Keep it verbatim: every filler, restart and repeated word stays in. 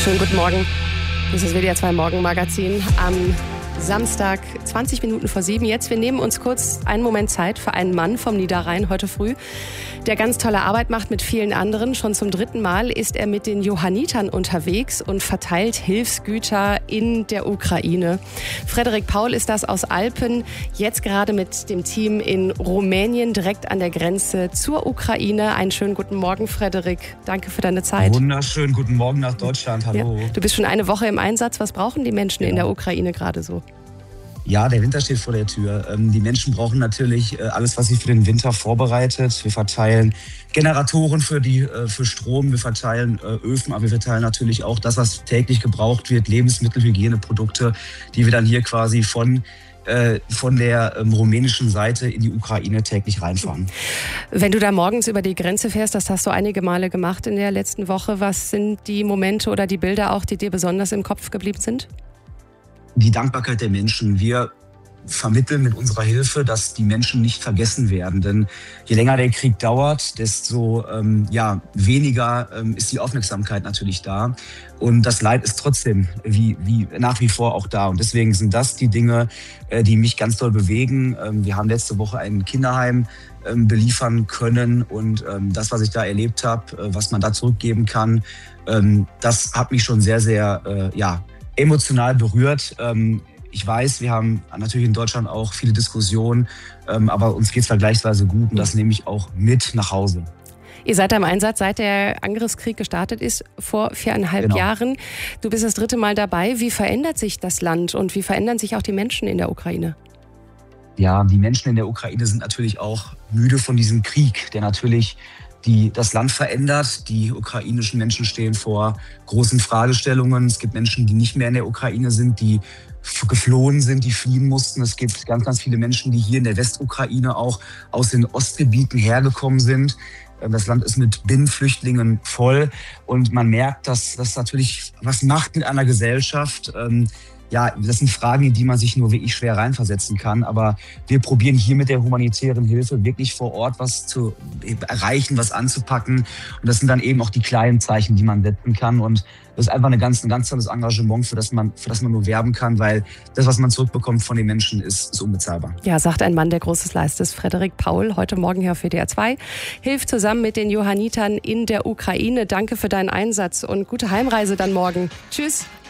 Schönen guten Morgen. Das ist W D R zwei Morgenmagazin am Samstag, zwanzig Minuten vor sieben. Jetzt, wir nehmen uns kurz einen Moment Zeit für einen Mann vom Niederrhein heute früh, der ganz tolle Arbeit macht mit vielen anderen. Schon zum dritten Mal ist er mit den Johannitern unterwegs und verteilt Hilfsgüter in der Ukraine. Frederik Paul ist das aus Alpen, jetzt gerade mit dem Team in Rumänien, direkt an der Grenze zur Ukraine. Einen schönen guten Morgen, Frederik. Danke für deine Zeit. Wunderschönen guten Morgen nach Deutschland. Hallo. Ja, du bist schon eine Woche im Einsatz. Was brauchen die Menschen ja. in der Ukraine gerade so? Ja, der Winter steht vor der Tür. Die Menschen brauchen natürlich alles, was sie für den Winter vorbereitet. Wir verteilen Generatoren für, die, für Strom, wir verteilen Öfen, aber wir verteilen natürlich auch das, was täglich gebraucht wird, Lebensmittel, Hygieneprodukte, die wir dann hier quasi von, von der rumänischen Seite in die Ukraine täglich reinfahren. Wenn du da morgens über die Grenze fährst, das hast du einige Male gemacht in der letzten Woche, was sind die Momente oder die Bilder auch, die dir besonders im Kopf geblieben sind? Die Dankbarkeit der Menschen. Wir vermitteln mit unserer Hilfe, dass die Menschen nicht vergessen werden. Denn je länger der Krieg dauert, desto ähm, ja, weniger ähm, ist die Aufmerksamkeit natürlich da. Und das Leid ist trotzdem wie, wie nach wie vor auch da. Und deswegen sind das die Dinge, äh, die mich ganz doll bewegen. Ähm, wir haben letzte Woche ein Kinderheim ähm, beliefern können. Und ähm, das, was ich da erlebt habe, äh, was man da zurückgeben kann, ähm, das hat mich schon sehr, sehr, äh, ja, emotional berührt. Ich weiß, wir haben natürlich in Deutschland auch viele Diskussionen, aber uns geht es vergleichsweise gut und das nehme ich auch mit nach Hause. Ihr seid da im Einsatz, seit der Angriffskrieg gestartet ist, vor viereinhalb genau. Jahren. Du bist das dritte Mal dabei. Wie verändert sich das Land und wie verändern sich auch die Menschen in der Ukraine? Ja, die Menschen in der Ukraine sind natürlich auch müde von diesem Krieg, der natürlich die das Land verändert. Die ukrainischen Menschen stehen vor großen Fragestellungen. Es gibt Menschen, die nicht mehr in der Ukraine sind, die geflohen sind, die fliehen mussten. Es gibt ganz, ganz viele Menschen, die hier in der Westukraine auch aus den Ostgebieten hergekommen sind. Das Land ist mit Binnenflüchtlingen voll und man merkt, dass das natürlich was macht mit einer Gesellschaft. Ja, das sind Fragen, in die man sich nur wirklich schwer reinversetzen kann. Aber wir probieren hier mit der humanitären Hilfe wirklich vor Ort was zu erreichen, was anzupacken. Und das sind dann eben auch die kleinen Zeichen, die man setzen kann. Und das ist einfach eine ganz, ein ganz tolles Engagement, für das man, für das man nur werben kann, weil das, was man zurückbekommt von den Menschen, ist, ist unbezahlbar. Ja, sagt ein Mann, der Großes leistet. Frederik Paul, heute Morgen hier auf W D R zwei, hilft zusammen mit den Johannitern in der Ukraine. Danke für deinen Einsatz und gute Heimreise dann morgen. Tschüss.